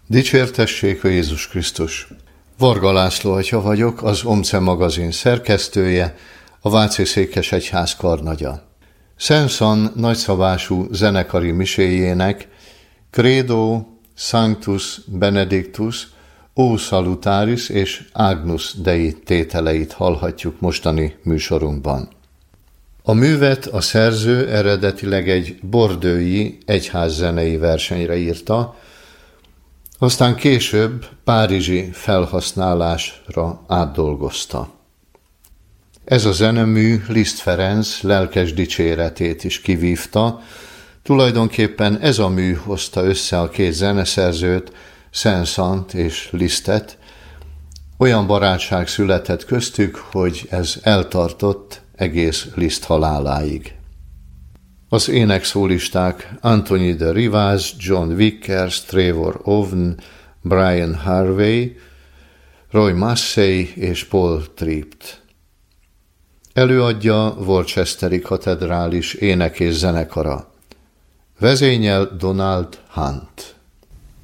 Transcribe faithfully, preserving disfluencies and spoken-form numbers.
Dicsértessék a Jézus Krisztus! Varga László atya vagyok, az Omce magazin szerkesztője, a Váci Székesegyház karnagya. Saint-Saëns nagyszabású zenekari miséjének Credo, Sanctus, Benedictus, O Salutaris és Agnus Dei tételeit hallhatjuk mostani műsorunkban. A művet a szerző eredetileg egy bordeauxi egyházzenei versenyre írta, aztán később párizsi felhasználásra átdolgozta. Ez a zenemű Liszt Ferenc lelkes dicséretét is kivívta, tulajdonképpen ez a mű hozta össze a két zeneszerzőt, Saint-Saënst és Lisztet. Olyan barátság született köztük, hogy ez eltartott egész Liszt haláláig. Az énekszólisták Anthony de Rivaz, John Vickers, Trevor Owen, Brian Harvey, Roy Massey és Paul Tripp. Előadja Worcesteri katedrális ének és zenekara. Vezényel Donald Hunt.